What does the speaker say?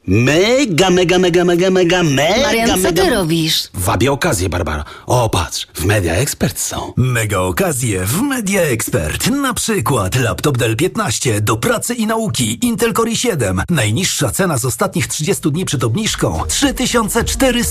Mega. Marian, co ty robisz? Wabię okazję, Barbara. O, patrz, w Media Expert są. Mega okazje w Media Expert. Na przykład laptop Dell 15 do pracy i nauki Intel Core i7. Najniższa cena z ostatnich 30 dni przed obniżką 3400